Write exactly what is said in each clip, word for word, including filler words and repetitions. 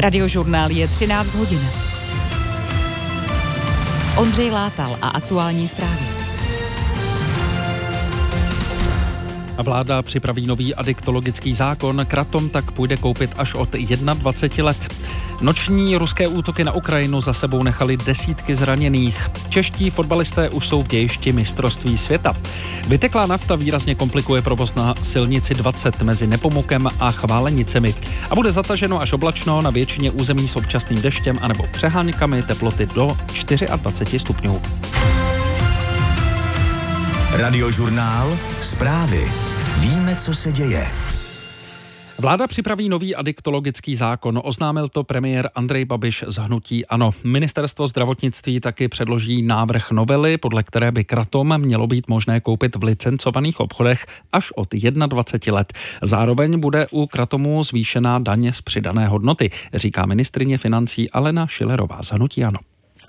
Radiožurnál je třináct hodin. Ondřej Látal a aktuální zprávy. A vláda připraví nový adiktologický zákon, kratom tak půjde koupit až od dvacet jedna let. Noční ruské útoky na Ukrajinu za sebou nechali desítky zraněných. Čeští fotbalisté už jsou v dějišti mistrovství světa. Vyteklá nafta výrazně komplikuje provoz na silnici dvacet mezi Nepomukem a Chválenicemi. A bude zataženo až oblačno na většině území s občasným deštěm anebo přeháňkami, teploty do dvacet čtyři stupňů. Radiožurnál Zprávy. Víme, co se děje. Vláda připraví nový adiktologický zákon, oznámil to premiér Andrej Babiš z hnutí ANO. Ministerstvo zdravotnictví taky předloží návrh novely, podle které by kratom mělo být možné koupit v licencovaných obchodech až od dvacet jedna let. Zároveň bude u kratomu zvýšená daň z přidané hodnoty, říká ministryně financí Alena Schillerová z hnutí ANO.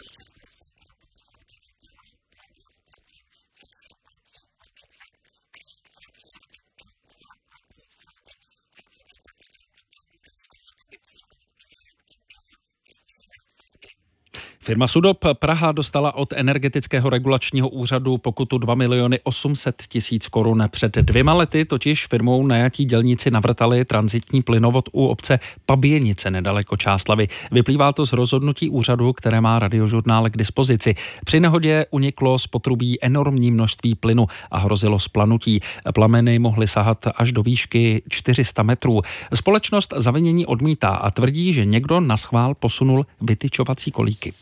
Firma Sudop Praha dostala od Energetického regulačního úřadu pokutu dva miliony osm set tisíc korun. Před dvěma lety totiž firmou najatí dělníci navrtali tranzitní plynovod u obce Paběnice nedaleko Čáslavi. Vyplývá to z rozhodnutí úřadu, které má Radiožurnál k dispozici. Při nehodě uniklo z potrubí enormní množství plynu a hrozilo splanutí. Plameny mohly sahat až do výšky čtyři sta metrů. Společnost zavinění odmítá a tvrdí, že někdo naschvál posunul vytyčovací kolíky.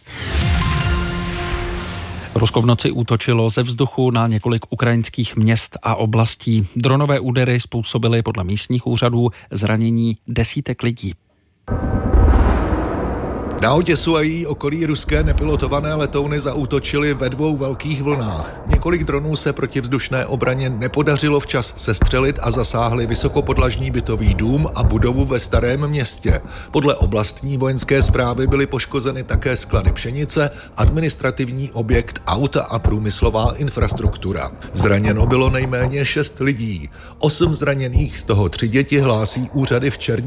Rusko v noci útočilo ze vzduchu na několik ukrajinských měst a oblastí. Dronové údery způsobily podle místních úřadů zranění desítek lidí. Na Oděsu a její okolí ruské nepilotované letouny zaútočily ve dvou velkých vlnách. Několik dronů se protivzdušné obraně nepodařilo včas sestřelit a zasáhly vysokopodlažní bytový dům a budovu ve Starém Městě. Podle oblastní vojenské správy byly poškozeny také sklady pšenice, administrativní objekt, auta a průmyslová infrastruktura. Zraněno bylo nejméně šest lidí. Osm zraněných, z toho tři děti, hlásí úřady v Černí